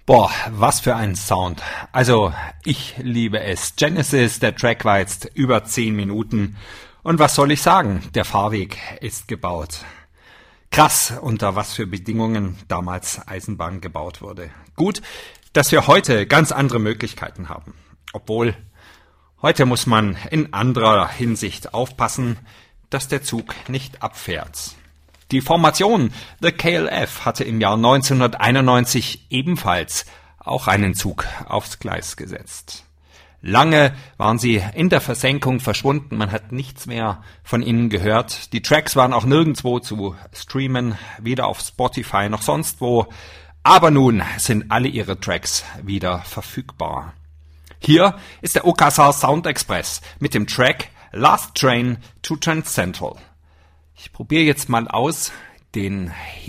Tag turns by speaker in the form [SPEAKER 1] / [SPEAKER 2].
[SPEAKER 1] Boah, was für ein Sound. Also, ich liebe es. Genesis, der Track war jetzt über 10 Minuten. Und was soll ich sagen? Der Fahrweg ist gebaut. Krass, unter was für Bedingungen damals Eisenbahn gebaut wurde. Gut, dass wir heute ganz andere Möglichkeiten haben. Obwohl, heute muss man in anderer Hinsicht aufpassen, dass der Zug nicht abfährt. Die Formation The KLF hatte im Jahr 1991 ebenfalls auch einen Zug aufs Gleis gesetzt. Lange waren sie in der Versenkung verschwunden, man hat nichts mehr von ihnen gehört. Die Tracks waren auch nirgendwo zu streamen, weder auf Spotify noch sonst wo. Aber nun sind alle ihre Tracks wieder verfügbar. Hier ist der Okasa Sound Express mit dem Track Last Train to Trans Central. Ich probiere jetzt mal aus, den